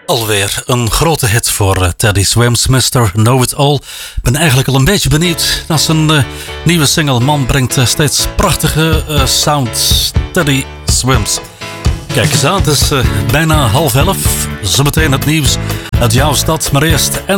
Alweer een grote hit voor Teddy Swims, Mr. Know It All. Ik ben eigenlijk al een beetje benieuwd naar zijn nieuwe single. Man brengt steeds prachtige sounds. Teddy Swims. Kijk eens aan, het is bijna 10:30. Zometeen het nieuws uit jouw stad, maar eerst